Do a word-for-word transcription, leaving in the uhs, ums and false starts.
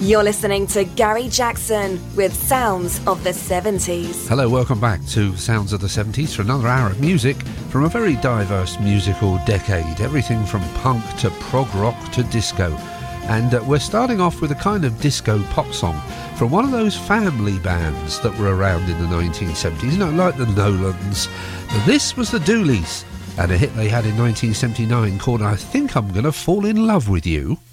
You're listening to Gary Jackson with Sounds of the seventies. Hello, welcome back to Sounds of the seventies for another hour of music from a very diverse musical decade. Everything from punk to prog rock to disco. And uh, we're starting off with a kind of disco pop song from one of those family bands that were around in the nineteen seventies, you know, like the Nolans. But this was the Dooleys, and a hit they had in nineteen seventy-nine called I Think I'm Gonna Fall in Love with You.